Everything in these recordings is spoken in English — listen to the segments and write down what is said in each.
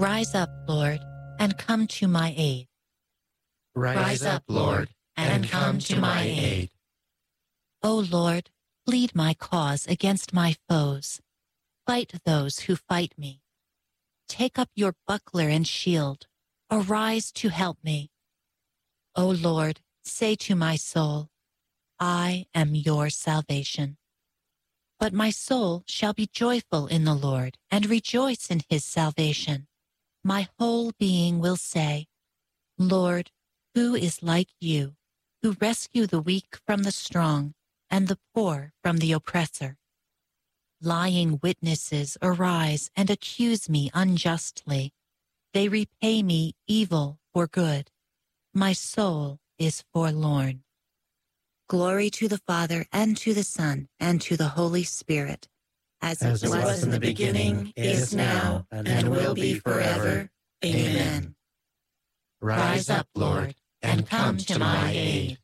Rise up, Lord, and come to my aid. Rise up, Lord, and come to my aid. O Lord, plead my cause against my foes. Fight those who fight me. Take up your buckler and shield. Arise to help me. O Lord, say to my soul, I am your salvation. But my soul shall be joyful in the Lord and rejoice in his salvation. My whole being will say, Lord, who is like you, who rescue the weak from the strong and the poor from the oppressor? Lying witnesses arise and accuse me unjustly. They repay me evil for good. My soul is forlorn. Glory to the Father, and to the Son, and to the Holy Spirit, as it was in the beginning, is now, and will be forever. Amen. Rise up, Lord, and come to my aid.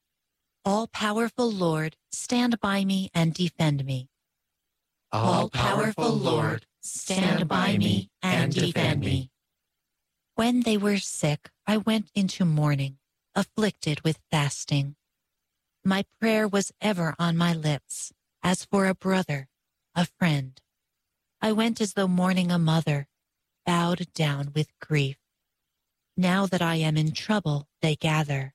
All-powerful Lord, stand by me and defend me. All-powerful Lord, stand by me and defend me. When they were sick, I went into mourning, afflicted with fasting. My prayer was ever on my lips, as for a brother, a friend. I went as though mourning a mother, bowed down with grief. Now that I am in trouble, they gather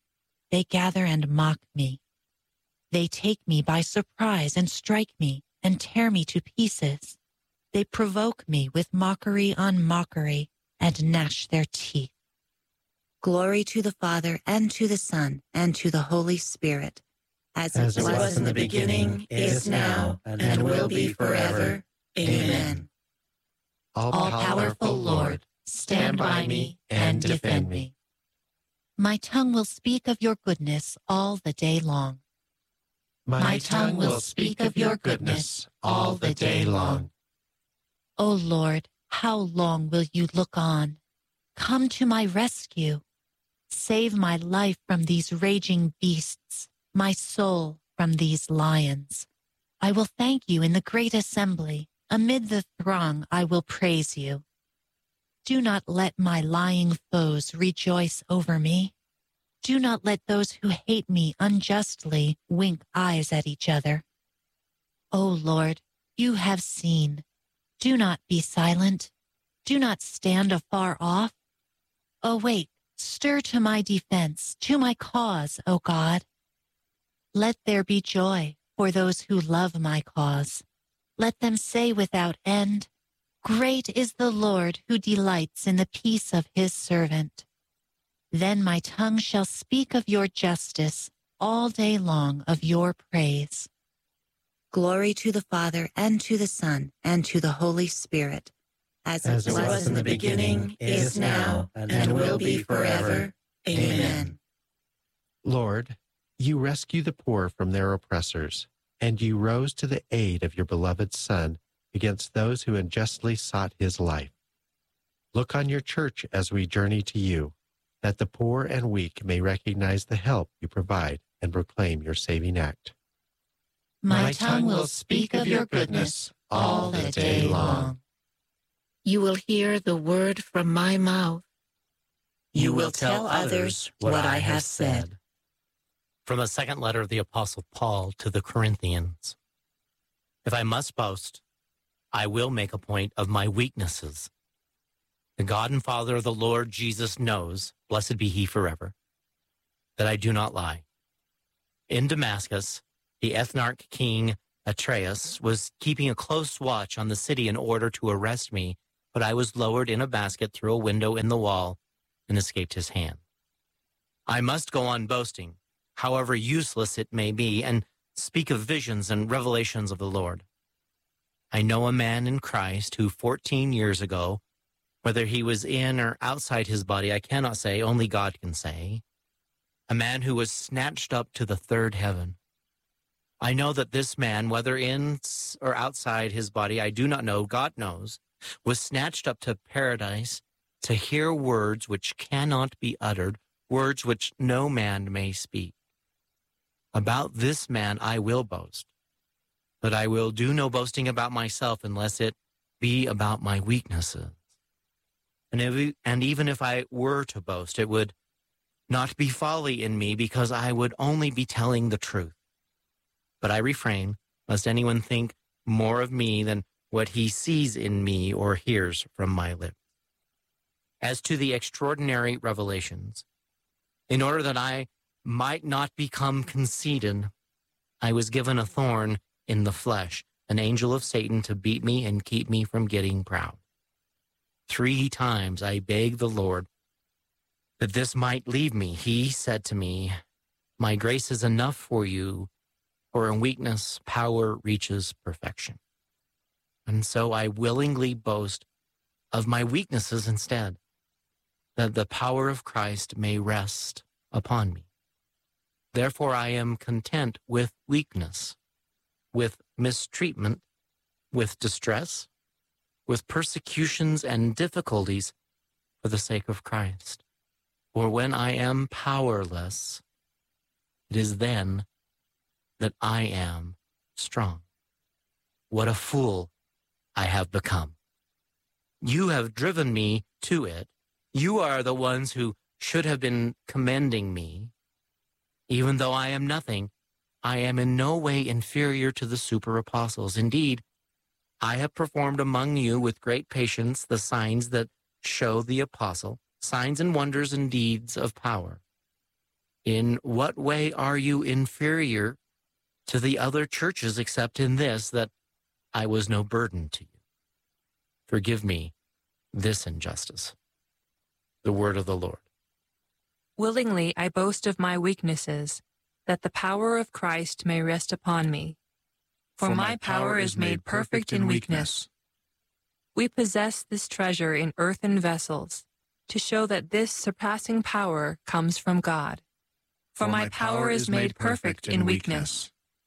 and mock me. They take me by surprise and strike me and tear me to pieces. They provoke me with mockery on mockery and gnash their teeth. Glory to the Father, and to the Son, and to the Holy Spirit, as it was in the beginning, is now, and will be forever. Amen. All-powerful Lord, stand by me and defend me. My tongue will speak of your goodness all the day long. My tongue will speak of your goodness all the day long. O Lord, how long will you look on? Come to my rescue. Save my life from these raging beasts, my soul from these lions. I will thank you in the great assembly. Amid the throng, I will praise you. Do not let my lying foes rejoice over me. Do not let those who hate me unjustly wink eyes at each other. O Lord, you have seen. Do not be silent. Do not stand afar off. Awake, stir to my defense, to my cause, O God. Let there be joy for those who love my cause. Let them say without end, Great is the Lord who delights in the peace of his servant. Then my tongue shall speak of your justice, all day long of your praise. Glory to the Father, and to the Son, and to the Holy Spirit, as it was in the beginning, is now, and will be forever. Amen. Lord, you rescue the poor from their oppressors, and you rose to the aid of your beloved Son against those who unjustly sought his life. Look on your church as we journey to you, that the poor and weak may recognize the help you provide and proclaim your saving act. My tongue will speak of your goodness all the day long. You will hear the word from my mouth. You will tell others what I have said. From the second letter of the Apostle Paul to the Corinthians. If I must boast, I will make a point of my weaknesses. The God and Father of the Lord Jesus knows, blessed be he forever, that I do not lie. In Damascus, the ethnarch king Atreus was keeping a close watch on the city in order to arrest me, but I was lowered in a basket through a window in the wall and escaped his hand. I must go on boasting, however useless it may be, and speak of visions and revelations of the Lord. I know a man in Christ who 14 years ago, whether he was in or outside his body, I cannot say, only God can say, a man who was snatched up to the third heaven. I know that this man, whether in or outside his body, I do not know, God knows, was snatched up to paradise to hear words which cannot be uttered, words which no man may speak. About this man I will boast, but I will do no boasting about myself unless it be about my weaknesses. And even if I were to boast, it would not be folly in me, because I would only be telling the truth. But I refrain, lest anyone think more of me than what he sees in me or hears from my lips. As to the extraordinary revelations, in order that I might not become conceited, I was given a thorn in the flesh, an angel of Satan, to beat me and keep me from getting proud. 3 times I begged the Lord that this might leave me. He said to me, "My grace is enough for you, for in weakness power reaches perfection." And so I willingly boast of my weaknesses instead, that the power of Christ may rest upon me. Therefore I am content with weakness, with mistreatment, with distress, with persecutions and difficulties for the sake of Christ. For when I am powerless, it is then that I am strong. What a fool I have become. You have driven me to it. You are the ones who should have been commending me. Even though I am nothing, I am in no way inferior to the super apostles. Indeed, I have performed among you with great patience the signs that show the apostle, signs and wonders and deeds of power. In what way are you inferior to the other churches, except in this, that I was no burden to you? Forgive me this injustice. The word of the Lord. Willingly I boast of my weaknesses, that the power of Christ may rest upon me. For my power is made perfect in weakness. We possess this treasure in earthen vessels, to show that this surpassing power comes from God. For my power is made perfect in weakness.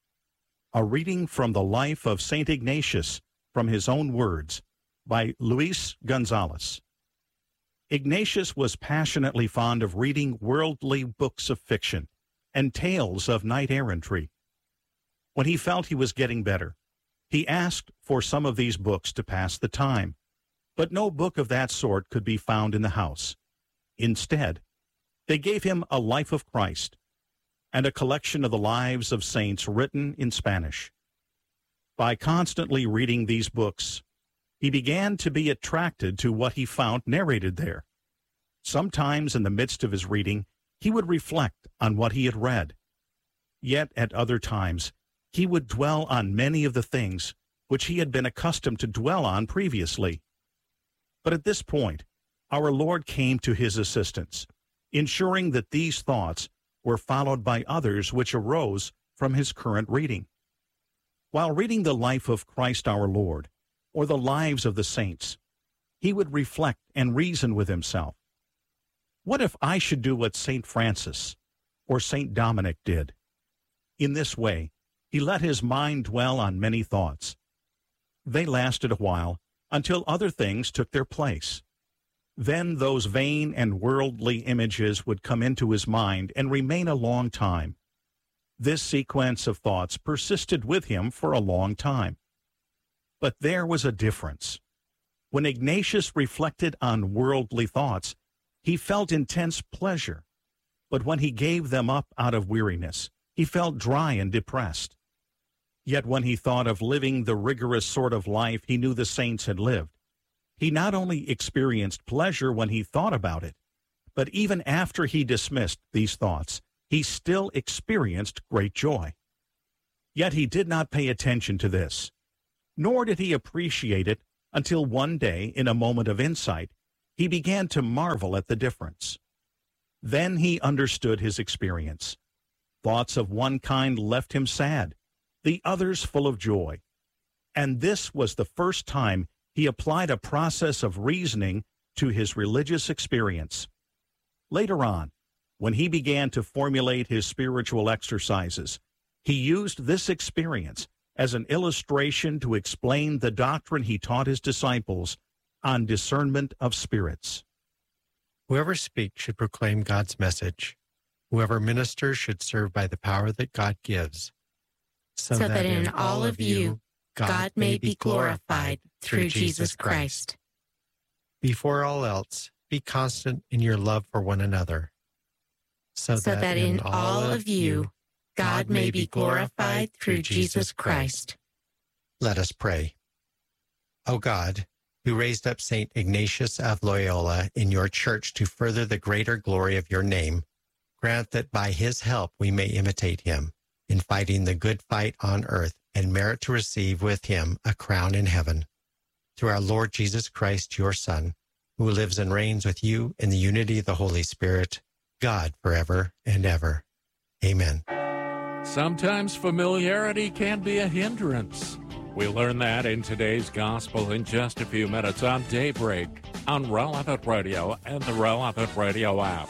A reading from the life of St. Ignatius, from his own words, by Luis Gonzalez. Ignatius was passionately fond of reading worldly books of fiction and tales of knight-errantry. When he felt he was getting better, he asked for some of these books to pass the time, but no book of that sort could be found in the house. Instead, they gave him a Life of Christ and a collection of the lives of saints written in Spanish. By constantly reading these books, he began to be attracted to what he found narrated there. Sometimes in the midst of his reading, he would reflect on what he had read. Yet at other times, he would dwell on many of the things which he had been accustomed to dwell on previously. But at this point, our Lord came to his assistance, ensuring that these thoughts were followed by others which arose from his current reading. While reading the life of Christ our Lord, or the lives of the saints, he would reflect and reason with himself. What if I should do what St. Francis or St. Dominic did? In this way, he let his mind dwell on many thoughts. They lasted a while until other things took their place. Then those vain and worldly images would come into his mind and remain a long time. This sequence of thoughts persisted with him for a long time. But there was a difference. When Ignatius reflected on worldly thoughts, he felt intense pleasure. But when he gave them up out of weariness, he felt dry and depressed. Yet when he thought of living the rigorous sort of life he knew the saints had lived, he not only experienced pleasure when he thought about it, but even after he dismissed these thoughts, he still experienced great joy. Yet he did not pay attention to this, nor did he appreciate it until one day, in a moment of insight, he began to marvel at the difference. Then he understood his experience. Thoughts of one kind left him sad, the others full of joy. And this was the first time he applied a process of reasoning to his religious experience. Later on, when he began to formulate his spiritual exercises, he used this experience as an illustration to explain the doctrine he taught his disciples on discernment of spirits. Whoever speaks should proclaim God's message. Whoever ministers should serve by the power that God gives, so that in all of you, God may be glorified through Jesus Christ. Before all else, be constant in your love for one another, so that in all of you, God may be glorified through Jesus Christ. Let us pray. O God, who raised up St. Ignatius of Loyola in your church to further the greater glory of your name, grant that by his help we may imitate him in fighting the good fight on earth and merit to receive with him a crown in heaven. Through our Lord Jesus Christ, your Son, who lives and reigns with you in the unity of the Holy Spirit, God forever and ever. Amen. Sometimes familiarity can be a hindrance. We learn that in today's gospel in just a few minutes on Daybreak on Relevant Radio and the Relevant Radio app.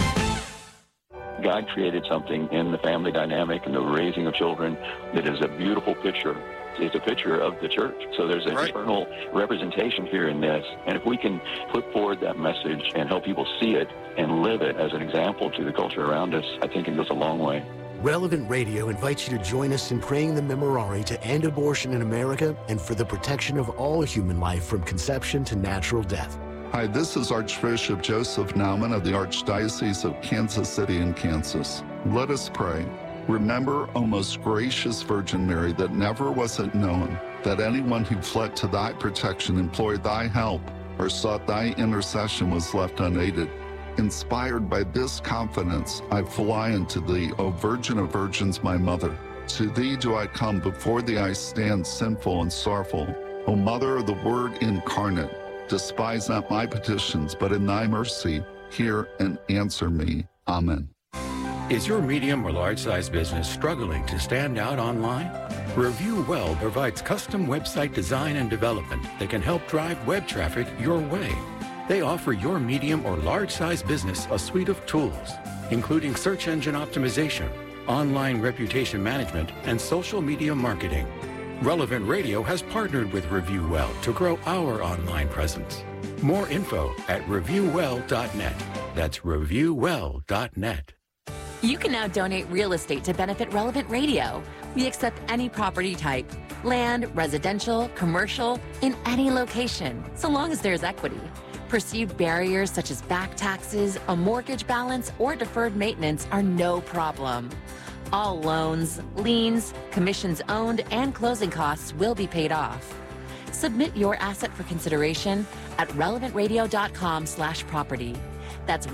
God created something in the family dynamic and the raising of children that is a beautiful picture. It's a picture of the church. So there's an eternal representation here in this. And if we can put forward that message and help people see it and live it as an example to the culture around us, I think it goes a long way. Relevant Radio invites you to join us in praying the Memorare to end abortion in America and for the protection of all human life from conception to natural death. Hi, this is Archbishop Joseph Naumann of the Archdiocese of Kansas City in Kansas. Let us pray. Remember, O most gracious Virgin Mary, that never was it known that anyone who fled to thy protection, implored thy help, or sought thy intercession was left unaided. Inspired by this confidence, I fly unto thee, O Virgin of Virgins, my mother. To thee do I come, before thee I stand sinful and sorrowful. O Mother of the Word incarnate, despise not my petitions, but in thy mercy, hear and answer me. Amen. Is your medium or large-size business struggling to stand out online? Review Well provides custom website design and development that can help drive web traffic your way. They offer your medium or large-size business a suite of tools, including search engine optimization, online reputation management, and social media marketing. Relevant Radio has partnered with Review Well to grow our online presence. More info at reviewwell.net. That's reviewwell.net. You can now donate real estate to benefit Relevant Radio. We accept any property type, land, residential, commercial, in any location, so long as there's equity. Perceived barriers such as back taxes, a mortgage balance, or deferred maintenance are no problem. All loans, liens, commissions owned, and closing costs will be paid off. Submit your asset for consideration at relevantradio.com/property. That's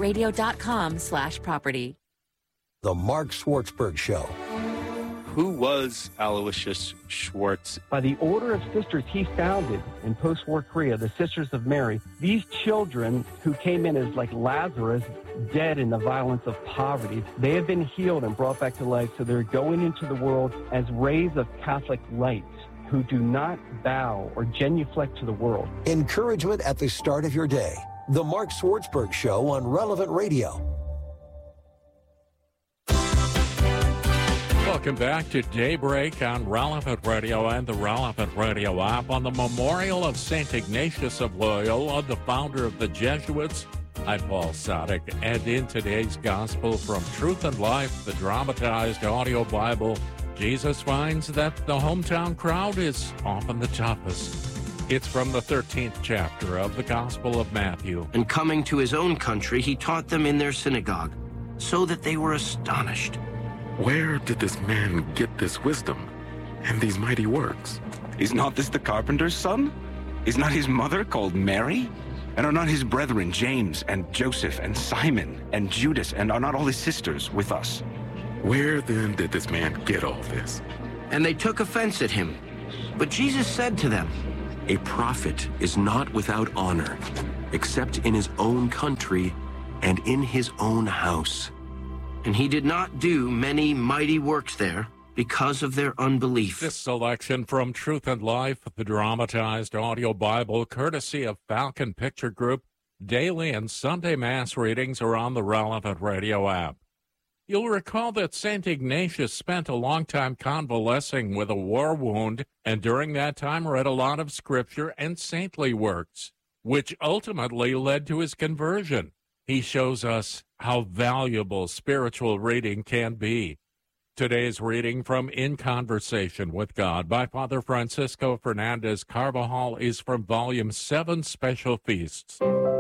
relevantradio.com/property. The Mark Schwartzberg Show. Who was Aloysius Schwartz? By the order of sisters he founded in post-war Korea, the Sisters of Mary, these children who came in as like Lazarus, dead in the violence of poverty, they have been healed and brought back to life, so they're going into the world as rays of Catholic light who do not bow or genuflect to the world. Encouragement at the start of your day. The Mark Schwartzberg Show on Relevant Radio. Welcome back to Daybreak on Relevant Radio and the Relevant Radio app. On the memorial of St. Ignatius of Loyola, the founder of the Jesuits, I'm Paul Sadek, and in today's Gospel from Truth and Life, the dramatized audio Bible, Jesus finds that the hometown crowd is often the toughest. It's from the 13th chapter of the Gospel of Matthew. And coming to his own country, he taught them in their synagogue, so that they were astonished. Where did this man get this wisdom and these mighty works? Is not this the carpenter's son? Is not his mother called Mary? And are not his brethren James and Joseph and Simon and Judas, and are not all his sisters with us? Where then did this man get all this? And they took offense at him. But Jesus said to them, A prophet is not without honor, except in his own country and in his own house. And he did not do many mighty works there because of their unbelief. This selection from Truth and Life, the dramatized audio Bible, courtesy of Falcon Picture Group. Daily and Sunday Mass readings are on the Relevant Radio app. You'll recall that St. Ignatius spent a long time convalescing with a war wound, and during that time read a lot of scripture and saintly works, which ultimately led to his conversion. He shows us how valuable spiritual reading can be. Today's reading from In Conversation with God by Father Francisco Fernandez Carvajal is from Volume 7, Special Feasts.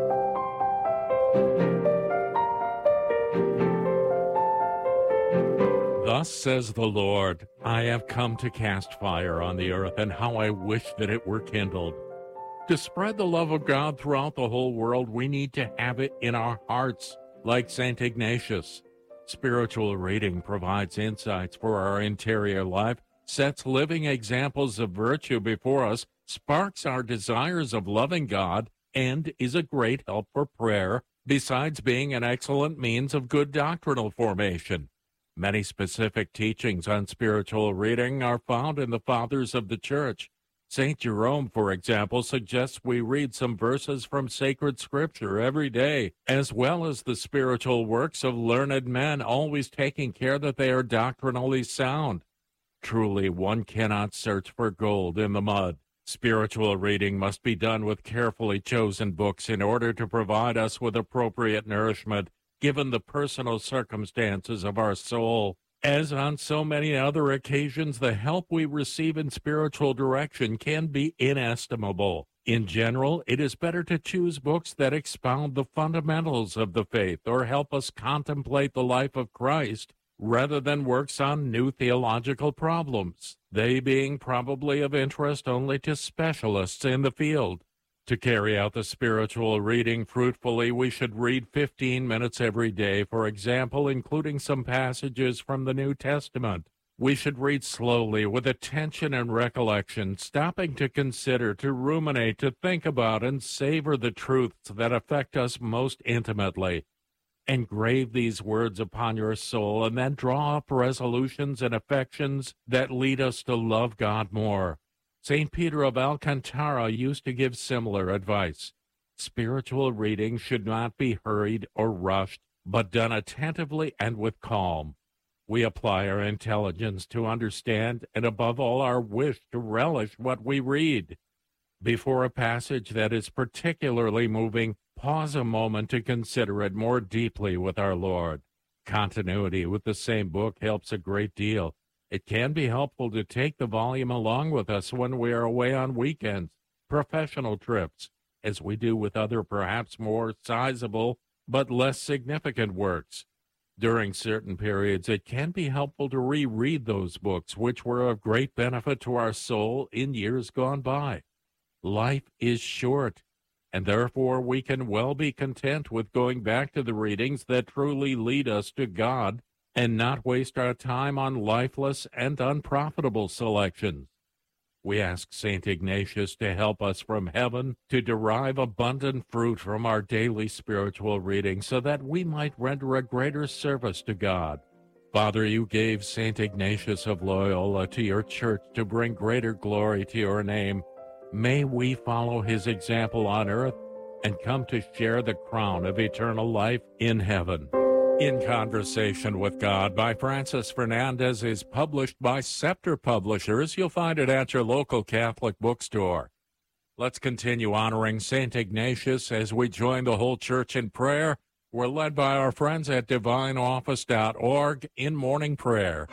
Thus says the Lord, I have come to cast fire on the earth, and how I wish that it were kindled. To spread the love of God throughout the whole world, we need to have it in our hearts, like St. Ignatius. Spiritual reading provides insights for our interior life, sets living examples of virtue before us, sparks our desires of loving God, and is a great help for prayer, besides being an excellent means of good doctrinal formation. Many specific teachings on spiritual reading are found in the Fathers of the Church. St. Jerome, for example, suggests we read some verses from sacred scripture every day, as well as the spiritual works of learned men, always taking care that they are doctrinally sound. Truly, one cannot search for gold in the mud. Spiritual reading must be done with carefully chosen books in order to provide us with appropriate nourishment, given the personal circumstances of our soul. As on so many other occasions, the help we receive in spiritual direction can be inestimable. In general, it is better to choose books that expound the fundamentals of the faith or help us contemplate the life of Christ, rather than works on new theological problems, they being probably of interest only to specialists in the field. To carry out the spiritual reading fruitfully, we should read 15 minutes every day, for example, including some passages from the New Testament. We should read slowly, with attention and recollection, stopping to consider, to ruminate, to think about, and savor the truths that affect us most intimately. Engrave these words upon your soul, and then draw up resolutions and affections that lead us to love God more. St. Peter of Alcantara used to give similar advice. Spiritual reading should not be hurried or rushed, but done attentively and with calm. We apply our intelligence to understand, and above all our wish to relish what we read. Before a passage that is particularly moving, pause a moment to consider it more deeply with our Lord. Continuity with the same book helps a great deal. It can be helpful to take the volume along with us when we are away on weekends, professional trips, as we do with other perhaps more sizable but less significant works. During certain periods, it can be helpful to reread those books which were of great benefit to our soul in years gone by. Life is short, and therefore we can well be content with going back to the readings that truly lead us to God, and not waste our time on lifeless and unprofitable selections. We ask St. Ignatius to help us from heaven to derive abundant fruit from our daily spiritual reading, so that we might render a greater service to God. Father, you gave St. Ignatius of Loyola to your church to bring greater glory to your name. May we follow his example on earth and come to share the crown of eternal life in heaven. In Conversation with God by Francis Fernandez is published by Scepter Publishers. You'll find it at your local Catholic bookstore. Let's continue honoring St. Ignatius as we join the whole church in prayer. We're led by our friends at divineoffice.org in morning prayer.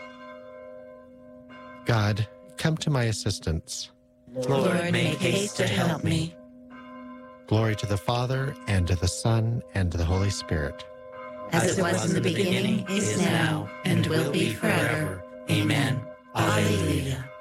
God, come to my assistance. Lord, make haste to help me. Glory to the Father, and to the Son, and to the Holy Spirit. As it was in the beginning, is now, and will be forever. Amen. Alleluia.